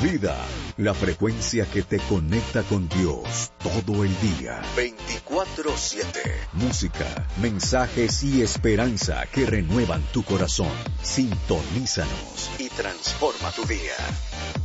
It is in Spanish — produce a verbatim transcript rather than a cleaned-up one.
vida, la frecuencia que te conecta con Dios todo el día. veinticuatro siete. Música, mensajes y esperanza que renuevan tu corazón. Sintonízanos y transforma tu día.